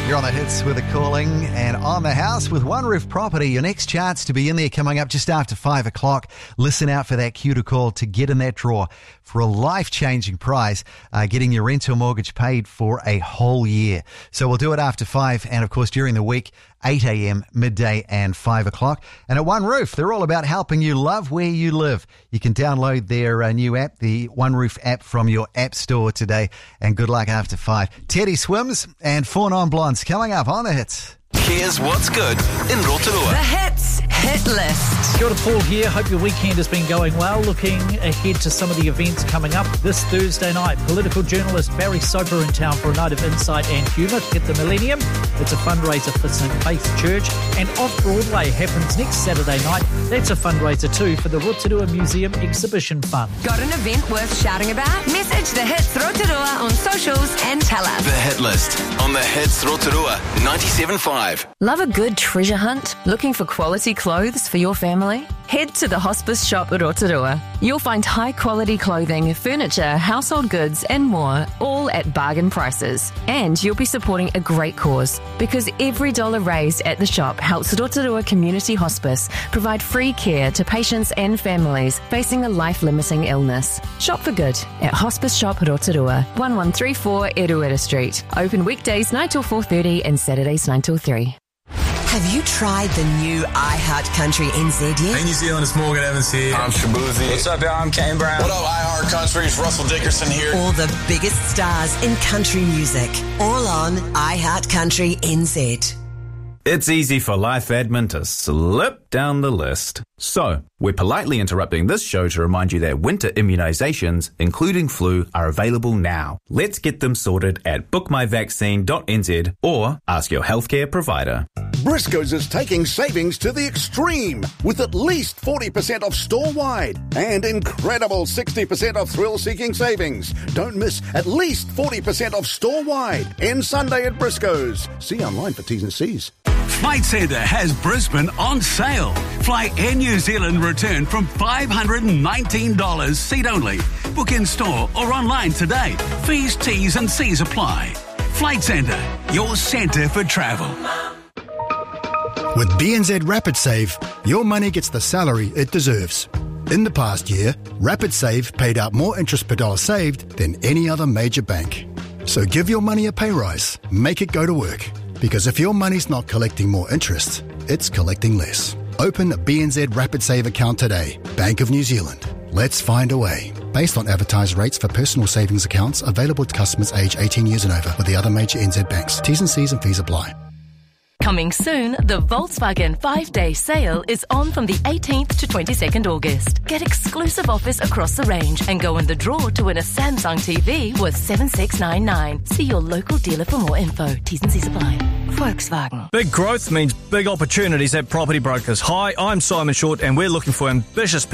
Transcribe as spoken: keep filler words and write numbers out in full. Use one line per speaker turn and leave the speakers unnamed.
You're on the hits with a calling and on the house with One Roof Property. Your next chance to be in there coming up just after five o'clock. Listen out for that cue to call to get in that draw for a life-changing prize, uh, getting your rental mortgage paid for a whole year. So we'll do it after five and, of course, during the week, eight a.m., midday and five o'clock. And at One Roof, they're all about helping you love where you live. You can download their uh, new app, the One Roof app, from your app store today. And good luck after five. Teddy Swims and Four Non-Blondes coming up on the hits.
Here's what's good in Rotorua.
The Hits Hit List.
Kia ora, Paul here. Hope your weekend has been going well. Looking ahead to some of the events coming up this Thursday night. Political journalist Barry Soper in town for a night of insight and humour at the Millennium. It's a fundraiser for Saint Faith Church. And Off-Broadway happens next Saturday night. That's a fundraiser too for the Rotorua Museum Exhibition Fund.
Got an event worth shouting about? Message The Hits Rotorua on socials and tell us.
The Hit List on the Hits Rotorua ninety-seven point five.
Love a good treasure hunt? Looking for quality clothes for your family? Head to the Hospice Shop at Rotorua. You'll find high-quality clothing, furniture, household goods and more, all at bargain prices. And you'll be supporting a great cause, because every dollar raised at the shop helps Rotorua Community Hospice provide free care to patients and families facing a life-limiting illness. Shop for good at Hospice Shop Rotorua, one one three four Eruera Street. Open weekdays nine till four thirty and Saturdays nine till three.
Have you tried the new iHeart Country N Z yet?
Hey New Zealand, it's Morgan Evans here.
I'm Shabuzi.
What's up, y'all? I'm Kane Brown.
What up, iHeart Country? It's Russell Dickerson here.
All the biggest stars in country music, all on iHeart Country N Z.
It's easy for life admin to slip down the list. So, we're politely interrupting this show to remind you that winter immunisations, including flu, are available now. Let's get them sorted at book my vaccine dot n z or ask your healthcare provider.
Briscoes is taking savings to the extreme with at least forty percent off store-wide and incredible sixty percent off thrill-seeking savings. Don't miss at least forty percent off store-wide and Sunday at Briscoes. See online for T's and C's.
Flight Centre has Brisbane on sale. Fly Air New Zealand return from five hundred nineteen dollars seat only. Book in store or online today. Fees, T's and C's apply. Flight Centre, your centre for travel.
With B N Z Rapid Save, your money gets the salary it deserves. In the past year, Rapid Save paid out more interest per dollar saved than any other major bank. So give your money a pay rise. Make it go to work. Because if your money's not collecting more interest, it's collecting less. Open a B N Z Rapid Save account today. Bank of New Zealand. Let's find a way. Based on advertised rates for personal savings accounts available to customers aged eighteen years and over with the other major N Z banks. T's and C's and fees apply.
Coming soon, the Volkswagen five-day sale is on from the eighteenth to twenty-second August. Get exclusive offers across the range and go in the draw to win a Samsung T V worth seven thousand six hundred ninety-nine dollars. See your local dealer for more info. T's and C's apply. Volkswagen.
Big growth means big opportunities at Property Brokers. Hi, I'm Simon Short and we're looking for ambitious people